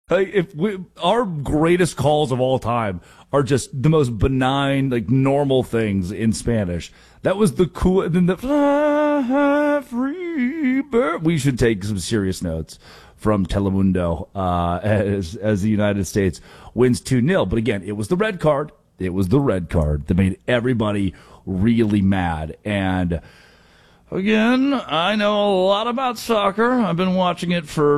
Like our greatest calls of all time are just the most benign, like normal things in Spanish. That was the cool. Then the free bird. We should take some serious notes from Telemundo as the United States wins 2-0. But again, it was the red card. It was the red card that made everybody really mad. And again, I know a lot about soccer. I've been watching it for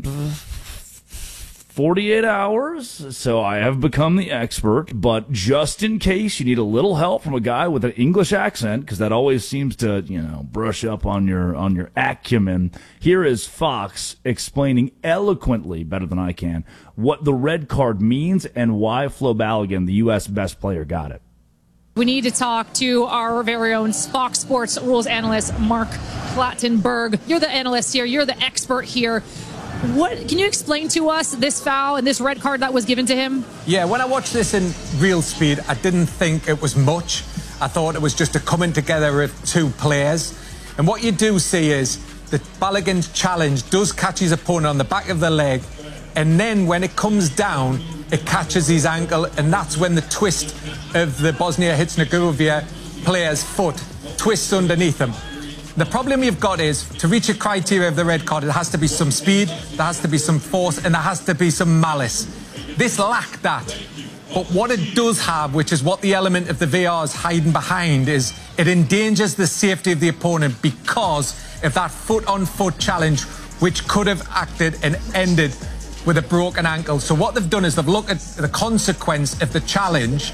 48 hours, so I have become the expert. But just in case you need a little help from a guy with an English accent, because that always seems to, brush up on your acumen, here is Fox explaining eloquently, better than I can, what the red card means and why Flo Balogun, the U.S. best player, got it. We need to talk to our very own Fox Sports rules analyst, Mark Clattenburg. You're the analyst here. You're the expert here. What can you explain to us this foul and this red card that was given to him? Yeah, when I watched this in real speed, I didn't think it was much. I thought it was just a coming together of two players. And what you do see is that Balogun's challenge does catch his opponent on the back of the leg, and then when it comes down, it catches his ankle, and that's when the twist of the Bosnia-Herzegovina player's foot twists underneath him. The problem you've got is, to reach a criteria of the red card, it has to be some speed, there has to be some force, and there has to be some malice. This lacked that. But what it does have, which is what the element of the VAR is hiding behind, is it endangers the safety of the opponent because of that foot-on-foot challenge, which could have acted and ended with a broken ankle. So what they've done is they've looked at the consequence of the challenge